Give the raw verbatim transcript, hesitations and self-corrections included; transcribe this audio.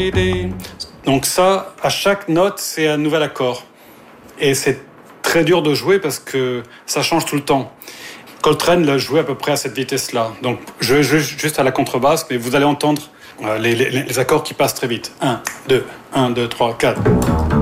lady. Donc ça, à chaque note, c'est un nouvel accord. Et c'est très dur de jouer parce que ça change tout le temps. Coltrane l'a joué à peu près à cette vitesse-là. Donc je vais jouer juste à la contrebasse, mais vous allez entendre les, les, les accords qui passent très vite. un, deux, un, deux, trois, quatre.